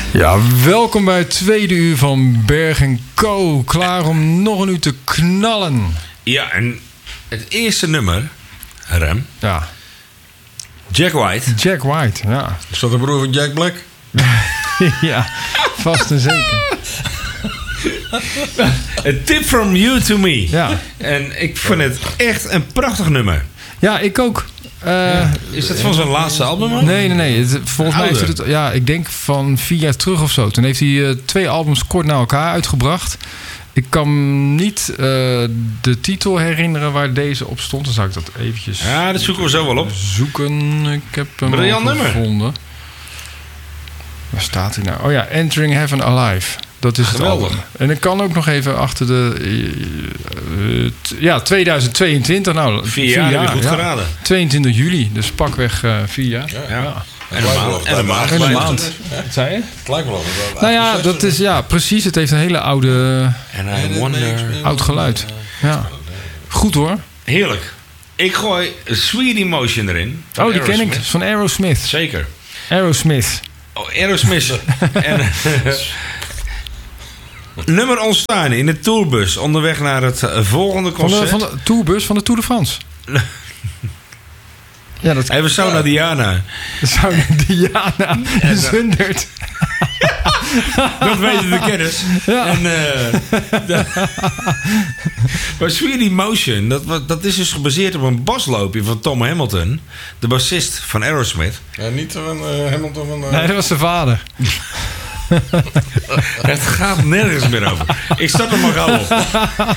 Ja, welkom bij het tweede uur van Berg & Co. Klaar om nog een uur te knallen. Ja, en het eerste nummer, Rem. Ja. Jack White. Jack White, ja. Is dat de broer van Jack Black? Ja, vast en zeker. A tip from you to me. Ja. En ik vind het echt een prachtig nummer. Ja, ik ook. Is dat van zijn laatste album ook? Nee. Volgens mij Ouder. is het, ja, ik denk van 4 jaar terug of zo. Toen heeft hij 2 albums kort na elkaar uitgebracht. Ik kan niet de titel herinneren waar deze op stond. Dan zou ik dat eventjes Ja, dat zoeken we zo wel op. zoeken. Ik heb hem Briljant al nummer. gevonden. Waar staat hij nou? Oh ja, Entering Heaven Alive. Dat is Geweldig. het album. En ik kan ook nog even achter de... 2022. Nou, 4 jaar, heb je goed geraden. 22 juli, dus pakweg 4 jaar. Ja. En een maand. En een maand. Wat zei je? Het lijkt wel of Nou ja, dat is precies. Het heeft een hele oude, En I wonder... oud geluid. Ja. Goed hoor. Heerlijk. Ik gooi Sweet Emotion erin. van Oh, die ken ik. Aerosmith. Van Aerosmith. Zeker. Aerosmith. Oh, Aerosmith. En, nummer ontstaan in de tourbus onderweg naar het volgende concert. Van de tourbus van de Tour de France. Ja, dat Hij was zo naar Diana. zou Diana Zundert. Dat weten de kennis. Ja. En, maar Sweet Emotion, dat is dus gebaseerd op een basloopje van Tom Hamilton, de bassist van Aerosmith. Ja, niet van Hamilton van... Nee, dat was zijn vader. Het gaat nergens meer over. Ik start er maar gauw op.